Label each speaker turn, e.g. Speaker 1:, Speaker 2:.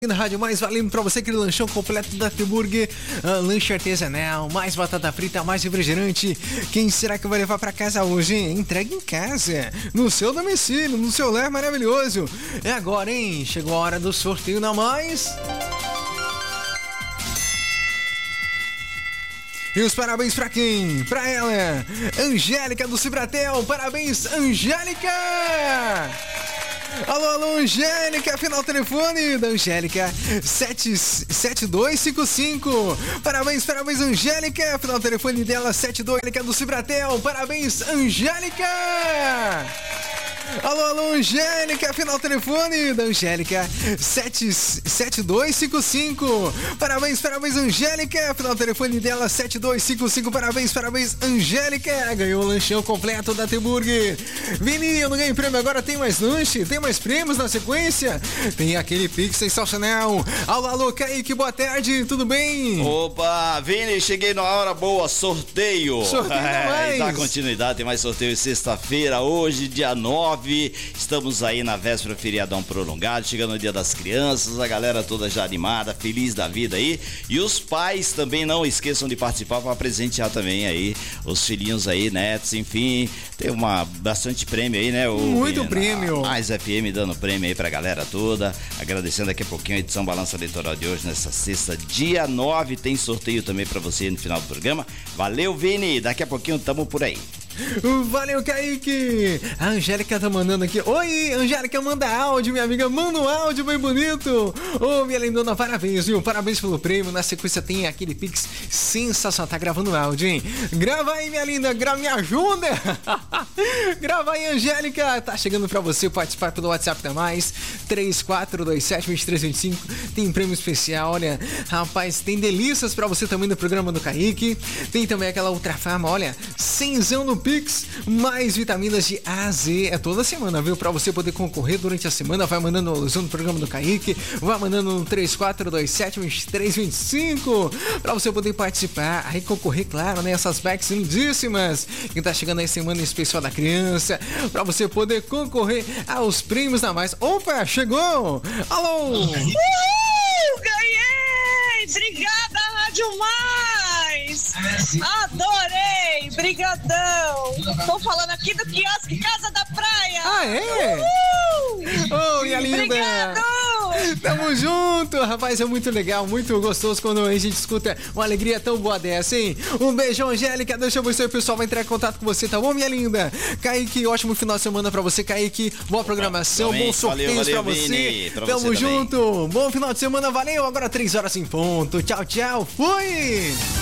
Speaker 1: Na rádio mais valendo pra você aquele lanchão completo da T-Burger, lanche artesanal, mais batata frita, mais refrigerante. Quem será que vai levar pra casa hoje, hein? Entrega em casa, no seu domicílio, no seu lar maravilhoso. É agora, hein? Chegou a hora do sorteio na mais. E os parabéns pra quem? Pra ela, Angélica do Cibratel. Parabéns, Angélica! Alô, Angélica, final telefone da Angélica 7255. Parabéns, Angélica, final telefone dela 72, Angélica do Cibratel. Parabéns, Angélica! Alô, Angélica, final telefone da Angélica 7255. Parabéns, Angélica, final telefone dela 7255. Parabéns, Angélica. Ganhou o lanchão completo da T-Burger. Vini, eu não ganhei prêmio, agora tem mais lanche, tem mais prêmios na sequência. Tem aquele Pix sensacional. Alô, Kaique, boa tarde, tudo bem?
Speaker 2: Opa, Vini, cheguei na hora boa, sorteio.
Speaker 1: Mais.
Speaker 2: Dá continuidade, tem mais sorteio sexta-feira, hoje, dia 9. Estamos aí na véspera feriadão prolongado, chegando o Dia das Crianças, a galera toda já animada, feliz da vida aí. E os pais também não esqueçam de participar para presentear também aí os filhinhos aí, netos, enfim. Tem bastante prêmio aí, né?
Speaker 1: Muito prêmio.
Speaker 2: Mais FM dando prêmio aí pra galera toda. Agradecendo daqui a pouquinho a edição Balança Eleitoral de hoje, nessa sexta, dia 9. Tem sorteio também pra você no final do programa. Valeu, Vini. Daqui a pouquinho tamo por aí.
Speaker 1: Valeu, Kaique! A Angélica tá mandando aqui. Oi, Angélica, manda áudio, minha amiga. Manda um áudio bem bonito. Ô, minha lindona, parabéns, viu? Parabéns pelo prêmio. Na sequência tem aquele Pix sensacional. Tá gravando áudio, hein? Grava aí, minha linda. Me ajuda. Grava aí, Angélica. Tá chegando pra você participar pelo WhatsApp da Mais 3427-2325. Tem prêmio especial, olha. Rapaz, tem delícias pra você também no programa do Kaique. Tem também aquela Ultra Farma, olha. 100zão no Pix, mais vitaminas de A a Z. É toda semana, viu? Pra você poder concorrer durante a semana. Vai mandando alusão no programa do Kaique. Vai mandando no 3427-2325 pra você poder participar. Aí concorrer, claro, né? Essas bags lindíssimas que tá chegando aí, semana especial da criança. Pra você poder concorrer aos prêmios da Mais. Opa, chegou! Alô!
Speaker 3: Uhul! Ganhei! Obrigada, Rádio Mais! Adorei! Brigadão! Tô falando aqui do quiosque Casa da Praia!
Speaker 1: Ah, é?
Speaker 3: Uhul!
Speaker 1: Ô, minha linda!
Speaker 3: Obrigado!
Speaker 1: Tamo junto, rapaz, é muito legal, muito gostoso quando a gente escuta uma alegria tão boa dessa, hein? Um beijo, Angélica, deixa eu ver se o pessoal vai entrar em contato com você, tá bom, minha linda? Kaique, ótimo final de semana pra você, Kaique, boa programação, bons sorteios pra você.
Speaker 2: Vini, pra
Speaker 1: Tamo
Speaker 2: você
Speaker 1: junto, bom final de semana, valeu, agora 3 horas em ponto, tchau, fui!